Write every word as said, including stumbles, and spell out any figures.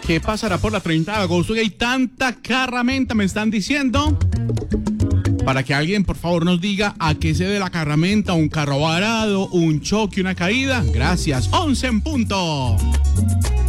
¿Qué pasará por la treinta de agosto? Y hay tanta carramenta, me están diciendo. Para que alguien, por favor, nos diga a qué se debe la carramenta, un carro varado, un choque, una caída. Gracias. once en punto.